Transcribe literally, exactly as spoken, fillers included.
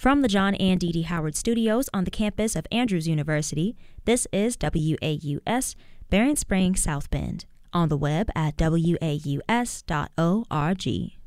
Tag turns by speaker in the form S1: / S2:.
S1: From the John and Dee Dee Howard Studios on the campus of Andrews University, this is W A U S, Barron Springs, South Bend, on the web at W A U S dot org.